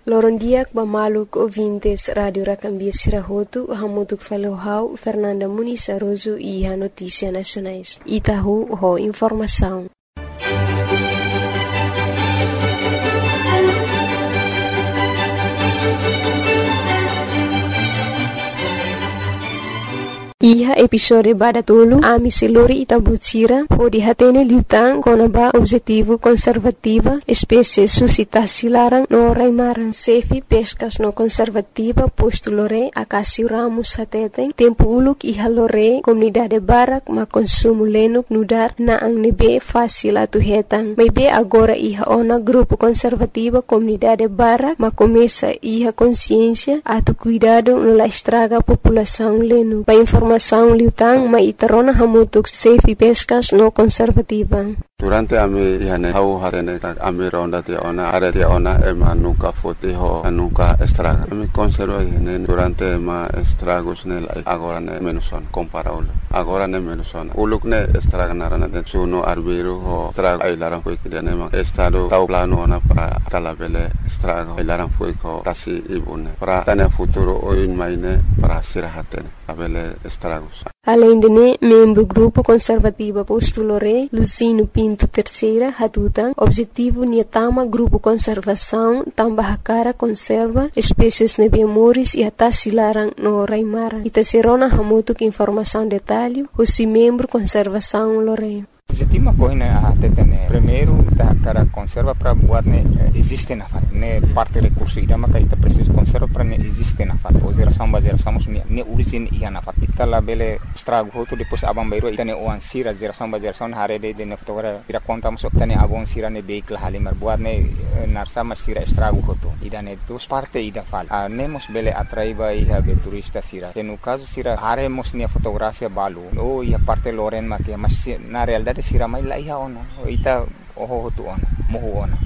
Loron diak bamaluk ouvintes Radio Rakambia Sirahotu, hamutuk falohau Fernanda Muniz Aroso e a Notícia Nacionais. Itahu ho informação. Iha episode badatulu ami selori Itabutira ho dihatene liutang konaba objetivo conservativa espécie suscitasi larang no raimaran sefi pescas no conservativa posto lore akasi ramus hateteng tempo uluk iha lore comunidade barak ma consumo lenuk nudar na ang nebe fácil atu hetang maybe agora iha ona grupo conservativa comunidade barak ma começa iha consciência atu cuidado no la estraga população lenu pa informação liutang ma itarona hamutuk safe pescas no conservativa. Durante ami ihane hau hatene ami ronda te ona are te ona ema nunca fote ho nunca estraga. Ami conserva ihane durante ma estragos nel agora ne menuson comparable. Agora ne menuson. Uluk ne estraga narana de suno arbiro ho estraga ai laran foi que ne ma estado tau plano ona para talabele estraga ai laran foi ko tasi ibune. Para tane futuro oin maine para sirahatene abele estragos. Além de ne, membro grupo conservativa postulore Lucino Pinto Terceira Hatuta, objetivo niatama grupo conservação tambah cara conserva espécies nebemoris e atasilarang no raimara. Itaserona hamutuk informação detalhe, o membro conservação lore. Objetivo coina atetene primeiro da cara conserva para buat ne existe na fat ne parte recurso ida maka ita preciso conserva para ne existe na fat geração ne origin ia na fat ita labele estrago hoto depois abang bairo ita ne oan sira geração hare de ne fotogra ira conta masuk tane abong sira ne vehicle halimar buat ne narsa mas sira estrago hoto ida ne dos parte ida fal nemos bele atraiba ia be turista sira no caso sira hare mos ne fotografia balu o ia parte loren makia mas na realidade sira mai la iha ona ita oho tu ona mohu ona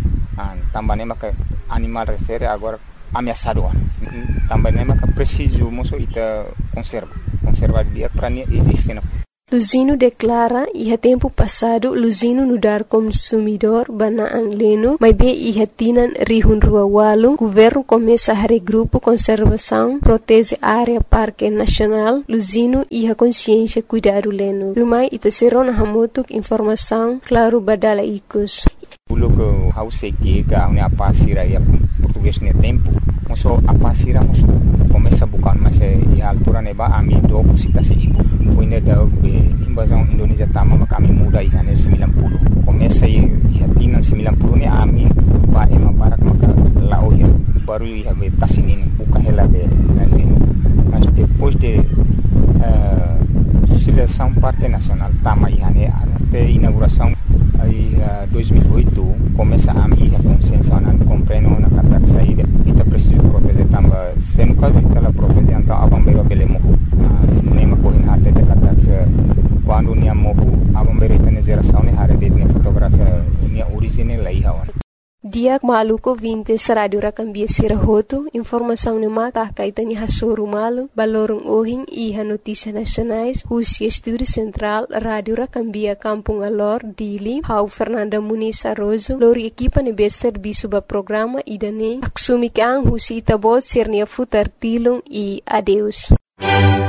tambah nema ka animal refere agora ameaçado ona tambah nema ka preciso moso ita conserva dia para nie existe na. Luzino declara iha tempo passado Luzino nudar consumidor banaang leno, mas be iha tinan rihun rua walu, governo começa a regrupo conservação, protege área parque nacional, Luzino iha consciência cuidado leno. Lumai ita serona hamutuk informação, claro badala ikus. Pulo que hau seki ka une apa sira ya português ne tempo moso apa sira moso começa bukan mas e altura neba ami do cita se ibu puine da invasão Indonesia tama kami muda ihane 90 começa e hatina 90 ne ami ba ema barak maka lao ya baru ia be tasinin buka hela be mas depois de seleção parte nacional tama ihane até inauguração aí 2008 começa a minha consciência na compreendo na kata saída ita preciso proteger tamba sendo caso ita la proteger então abang bero bele mohu nema ko in hate de kata quando nia mohu abang bero ita ne geração ne hare de fotografia nia original lai hawan. Diak maluko vintes Radio Rakambia Sirahotu, informação ne mata kaitani hasuru malu, balorong ohing iha notícia nacionais, Husi Estúdio Central, Radio Rakambia Kampung Alor, Dili, hau Fernanda Muniz Aroso, lori equipa ne bester bisuba programa idane, aksumikang Husi Itabot Sernia Futar Tilung e adeus.